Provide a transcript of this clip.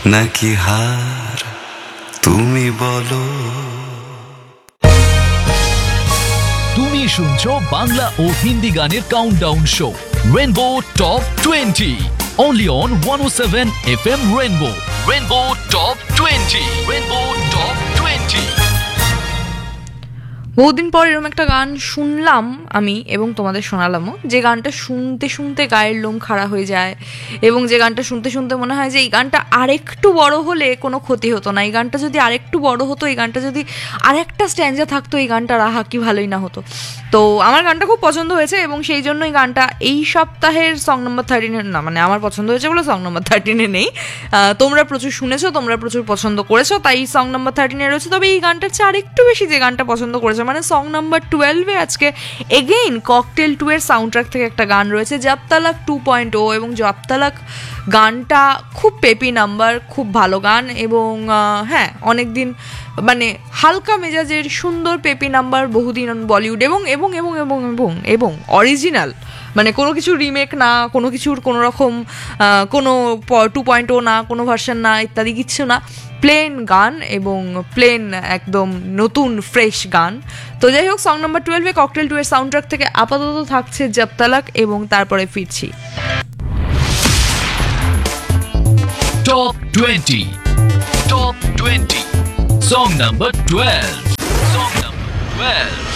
নাকি হার তুমি বলো। তুমি শুনছো বাংলা ও হিন্দি গানের countdown show rainbow top 20 only on 107 FM Rainbow. Rainbow Top 20. Rainbow Top 20. বহুদিন পর এরকম একটা গান শুনলাম আমি, এবং তোমাদের শোনালামও, যে গানটা শুনতে শুনতে গায়ের লোম খাড়া হয়ে যায়, এবং যে গানটা শুনতে শুনতে মনে হয় যে এই গানটা আরেকটু বড় হলে কোনো ক্ষতি হতো না, এই গানটা যদি আরেকটু বড় হতো, এই গানটা যদি আরেকটা স্ট্যান্জা থাকতো, এই গানটা রাহা কি ভালোই না হতো। তো আমার গানটা খুব পছন্দ হয়েছে, এবং সেই জন্য এই গানটা এই সপ্তাহের সং নম্বর 13 না, মানে আমার পছন্দ হয়েছে বলে সং নম্বর 13 নেই। তোমরা প্রচুর শুনেছো, তোমরা প্রচুর পছন্দ করেছো, তাই সং নম্বর 13 রয়েছে। তবে এই গানটার চেয়ে আরেকটু বেশি যে গানটা পছন্দ করেছে, মানে সং নাম্বার 12 আজকে এগেইন ককটেল 2 এর সাউন্ড ট্র্যাক থেকে একটা গান রয়েছে, জব তালাক 2.0। এবং জব তালাক গানটা খুব পেপি নাম্বার, খুব ভালো গান, এবং হ্যাঁ অনেকদিন মানে হালকা মেজাজের সুন্দর পেপি নাম্বার, বহুদিন বলিউড এবং এবং এবং এবং এবং এবং অরিজিনাল, মানে কোনো কিছু রিমেক না, কোনো কিছুর কোনো রকম কোনো 2.0 না, কোনো ভার্সন না, ইত্যাদি কিচ্ছু না, প্লেন গান এবং প্লেন একদম নতুন ফ্রেশ গান। তো যাই হোক, সং নাম্বার 12 ককটেল 2 এর সাউন্ড ট্র্যাক থেকে আপাতত থাকছে জব তালাক, এবং তারপরে ফিরছি। Top 20. Top 20. Song number 12. Song number 12.